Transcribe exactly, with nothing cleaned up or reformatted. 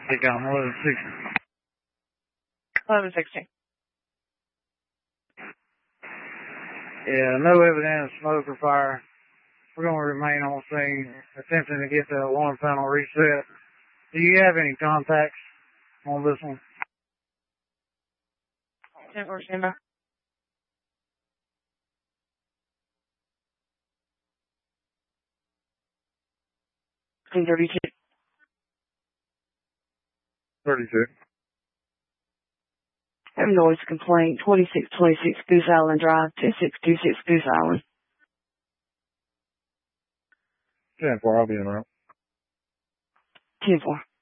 Take down eleven sixty. eleven sixty. Yeah, no evidence of smoke or fire. We're going to remain on scene, attempting to get the alarm panel reset. Do you have any contacts on this one? ten four, stand by. ten thirty-two. thirty-two. Have noise complaint, twenty-six twenty-six Goose Island Drive, two six two six Goose Island. ten four, I'll be in route. ten four.